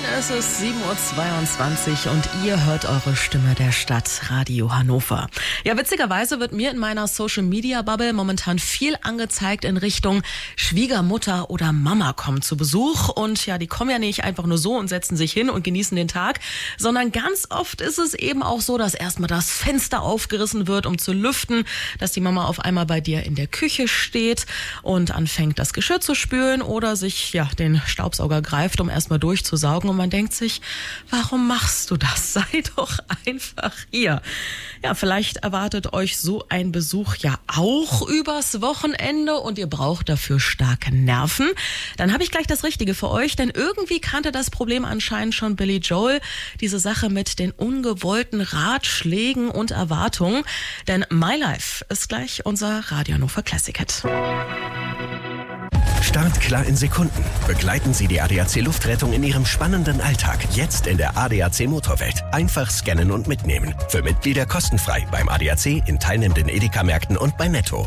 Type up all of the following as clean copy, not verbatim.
Es ist 7:22 Uhr und ihr hört eure Stimme der Stadt, Radio Hannover. Ja, witzigerweise wird mir in meiner Social-Media-Bubble momentan viel angezeigt in Richtung Schwiegermutter oder Mama kommen zu Besuch. Und ja, die kommen ja nicht einfach nur so und setzen sich hin und genießen den Tag, sondern ganz oft ist es eben auch so, dass erstmal das Fenster aufgerissen wird, um zu lüften, dass die Mama auf einmal bei dir in der Küche steht und anfängt, das Geschirr zu spülen oder sich den Staubsauger greift, um erstmal durchzusaugen. Und man denkt sich, warum machst du das? Sei doch einfach hier. Ja, vielleicht erwartet euch so ein Besuch ja auch übers Wochenende und ihr braucht dafür starke Nerven. Dann habe ich gleich das Richtige für euch, denn irgendwie kannte das Problem anscheinend schon Billy Joel, diese Sache mit den ungewollten Ratschlägen und Erwartungen. Denn My Life ist gleich unser Radio Hannover Classic Hit. Startklar in Sekunden. Begleiten Sie die ADAC Luftrettung in Ihrem spannenden Alltag. Jetzt in der ADAC Motorwelt. Einfach scannen und mitnehmen. Für Mitglieder kostenfrei beim ADAC, in teilnehmenden Edeka-Märkten und bei Netto.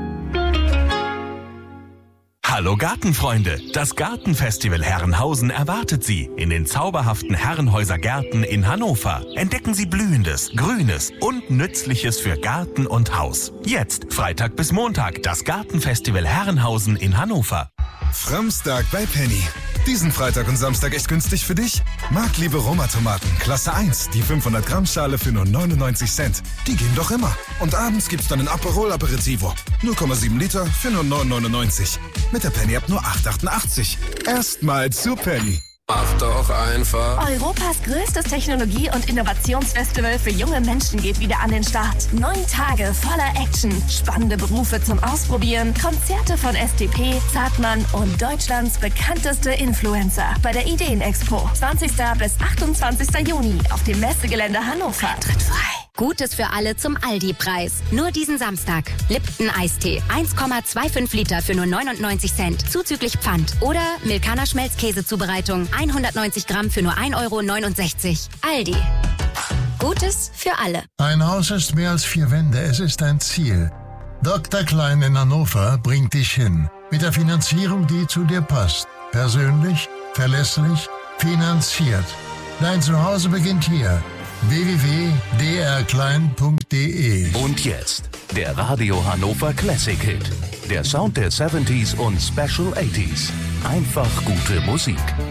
Hallo Gartenfreunde! Das Gartenfestival Herrenhausen erwartet Sie in den zauberhaften Herrenhäuser Gärten in Hannover. Entdecken Sie Blühendes, Grünes und Nützliches für Garten und Haus. Jetzt, Freitag bis Montag, das Gartenfestival Herrenhausen in Hannover. Framstag bei Penny. Diesen Freitag und Samstag echt günstig für dich? Marktliebe Roma-Tomaten, Klasse 1, die 500 Gramm Schale für nur 99 Cent. Die gehen doch immer. Und abends gibt's dann ein Aperol Aperitivo. 0,7 Liter für nur 9,99. Mit der Penny ab nur 8,88. Erstmal zu Penny. Mach doch einfach. Europas größtes Technologie- und Innovationsfestival für junge Menschen geht wieder an den Start. 9 Tage voller Action, spannende Berufe zum Ausprobieren, Konzerte von STP, Zartmann und Deutschlands bekannteste Influencer bei der Ideenexpo. 20. bis 28. Juni auf dem Messegelände Hannover. Tritt frei. Gutes für alle zum Aldi-Preis. Nur diesen Samstag. Lipton Eistee. 1,25 Liter für nur 99 Cent. Zuzüglich Pfand. Oder Milkaner Schmelzkäsezubereitung. 190 Gramm für nur 1,69 €. Aldi. Gutes für alle. Ein Haus ist mehr als 4 Wände. Es ist ein Ziel. Dr. Klein in Hannover bringt dich hin. Mit der Finanzierung, die zu dir passt. Persönlich, verlässlich, finanziert. Dein Zuhause beginnt hier. www.drklein.de. Und jetzt der Radio Hannover Classic Hit. Der Sound der 70s und Special 80s. Einfach gute Musik.